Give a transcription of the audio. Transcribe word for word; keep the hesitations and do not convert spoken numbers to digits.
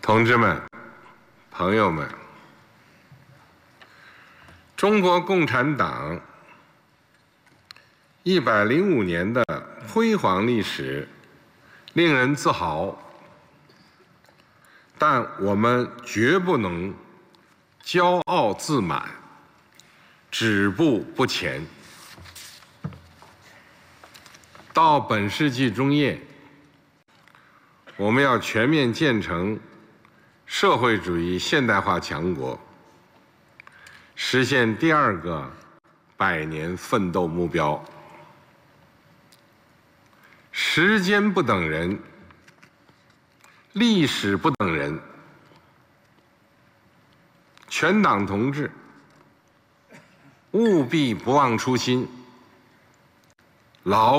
同志们、朋友们，中国共产党一百零五年的辉煌历史令人自豪，但我们绝不能骄傲自满，止步不前。到本世纪中叶，我们要全面建成社会主义现代化强国，实现第二个百年奋斗目标。时间不等人，历史不等人，全党同志务必不忘初心，牢